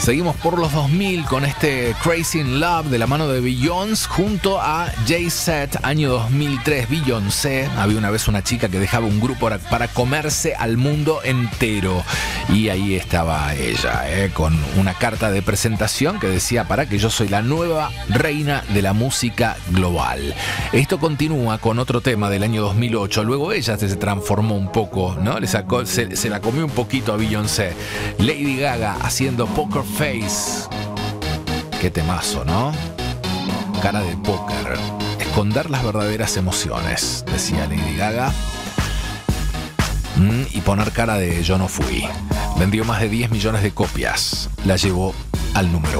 Seguimos por los 2000 con este Crazy in Love de la mano de Beyoncé junto a Jay-Z, año 2003. Beyoncé, había una vez una chica que dejaba un grupo para comerse al mundo entero. Y ahí estaba ella, con una carta de presentación que decía: para que yo soy la nueva reina de la música global. Esto continúa con otro tema del año 2008. Luego ella se transformó un poco, ¿no? Se la comió un poquito a Beyoncé. Lady Gaga haciendo Poker Face. Qué temazo, ¿no? Cara de póker. Esconder las verdaderas emociones, decía Lady Gaga. Y poner cara de yo no fui. Vendió más de 10 millones de copias. La llevó al número